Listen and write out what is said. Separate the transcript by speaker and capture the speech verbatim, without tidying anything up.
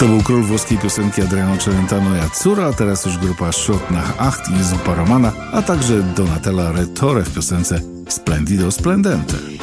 Speaker 1: był król włoskiej piosenki Adriano Celentano i Azzurra, a teraz już grupa Schott nach acht i Zupa Romana, a także Donatella Retore w piosence Splendido Splendente.